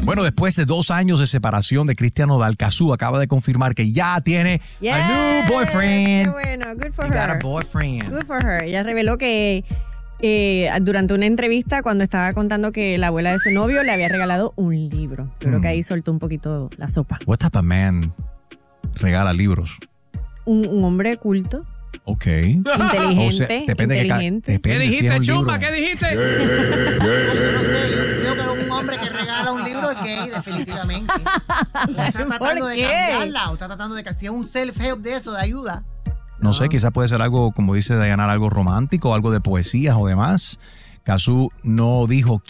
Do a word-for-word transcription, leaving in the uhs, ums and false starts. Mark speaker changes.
Speaker 1: Bueno, después de dos años de separación de Cristian Nodal, Cazzu acaba de confirmar que ya tiene
Speaker 2: Yes,
Speaker 1: a new boyfriend.
Speaker 2: Qué bueno, good for
Speaker 3: You got a
Speaker 2: her.
Speaker 3: boyfriend.
Speaker 2: Good for her. Ella reveló que eh, durante una entrevista, cuando estaba contando que la abuela de su novio le había regalado un libro. Yo creo
Speaker 1: Mm.
Speaker 2: que ahí soltó un poquito la sopa.
Speaker 1: What type of man regala libros?
Speaker 2: Un, un hombre culto,
Speaker 1: Ok.
Speaker 2: inteligente,
Speaker 1: O sea, depende de ca-
Speaker 2: inteligente.
Speaker 1: depende
Speaker 3: ¿Qué
Speaker 1: si es
Speaker 3: dijiste,
Speaker 1: un
Speaker 3: chumba?
Speaker 1: libro.
Speaker 3: ¿Qué dijiste?
Speaker 4: Yo no sé, yo creo que un hombre que regala un libro es gay, definitivamente. O está tratando
Speaker 2: ¿Por
Speaker 4: de
Speaker 2: qué?
Speaker 4: cambiarla, o está tratando de que sea un self-help de eso, de ayuda.
Speaker 1: No sé, quizás puede ser algo, como dice Diana, algo romántico, algo de poesías o demás. Cazzu no dijo